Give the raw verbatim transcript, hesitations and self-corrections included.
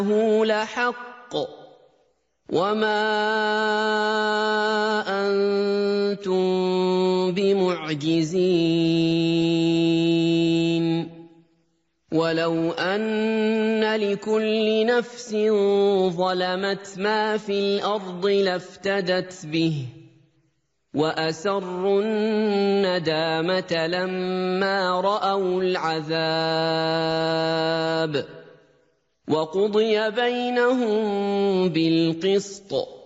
لحق وما أنتم بمعجزين ولو أن لكل نفس ظلمت ما في الأرض لافتدت به وأسروا الندامة لما رأوا العذاب وقضي بينهم بالقسط